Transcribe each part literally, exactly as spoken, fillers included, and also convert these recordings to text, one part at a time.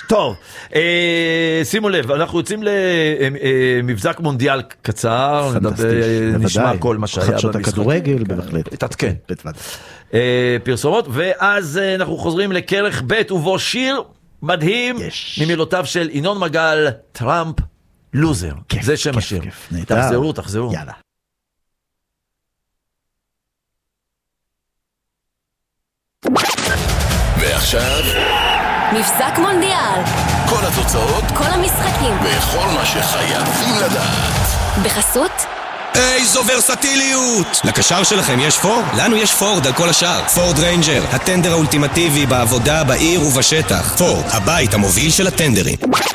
טוב, אה, שימו לב, אנחנו יוצאים למבזק מונדיאל קצר, נשמע כל מה שהיה חדשות הכדורגל, בהחלט. תתעדכן. אה, פרסומות, ואז אנחנו חוזרים לכרך ב' ובו שיר מדהים, ממילותיו של ינון מגל, טראמפ לוזר. זה שם השיר. תחזרו, תחזרו. יאללה. ועכשיו מבזק מונדיאל, כל התוצאות, כל המשחקים וכל מה שחייבים לדעת בחסות איזו ורסטיליות! לקשר שלכם יש פורד? לנו יש פורד על כל השאר. פורד ריינג'ר, הטנדר האולטימטיבי בעבודה, בעיר ובשטח. פורד, הבית המוביל של הטנדרים.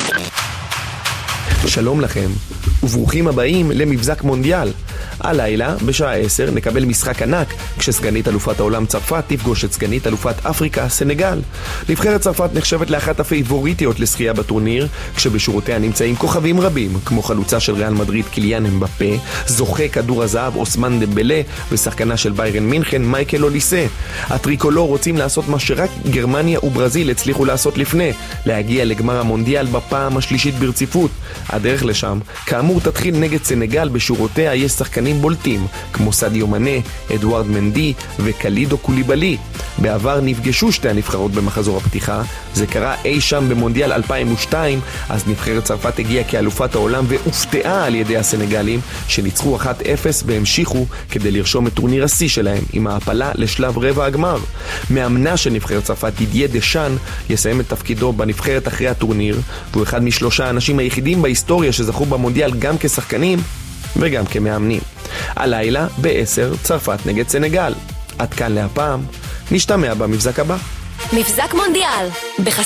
שלום לכם, וברוכים הבאים למבזק מונדיאל. הלילה, בשעה עשר, נקבל משחק ענק, כשסגנית אלופת העולם צרפת תפגוש את סגנית אלופת אפריקה, סנגל. נבחרת צרפת נחשבת לאחת הפייבוריטיות לשחייה בטורניר, כשבשורותיה נמצאים כוכבים רבים, כמו חלוצה של ריאל מדריד קיליאן אמבפה, זוכה כדור הזהב אוסמן דמבלה, ושחקנה של ביירן מינכן מייקל אוליסה. הטריקולור רוצים לעשות מה שרק גרמניה וברזיל הצליחו לעשות לפני, להגיע לגמר המונדיאל בפעם השלישית ברציפות. הדרך לשם, כאמור, תתחיל נגד סנגל. בשורותיה יש שחקנים בולטים, כמו סדיו מנה, אדוארד מנדי וקלידו קוליבלי. בעבר נפגשו שתי הנבחרות במחזור הפתיחה, זה קרה אי שם במונדיאל אלפיים ושתיים, אז נבחרת צרפת הגיעה כאלופת העולם והופתעה על ידי הסנגלים, שניצחו אחת אפס והמשיכו כדי לרשום את טורניר השיא שלהם, עם ההפלה לשלב רבע הגמר. מאמנה של נבחרת צרפת, דידיה דשאן, יסיים את תפקידו בנבחרת אחרי הטורניר, והוא אחד משלושה האנשים היחידים בהיסטוריה שזכו במונדיאל גם כשחקנים וגם כמאמנים. הלילה בעשר, צרפת נגד סנגל. עד כאן להפעם, נשתמע במבזק הבא. מבזק מונדיאל בחסות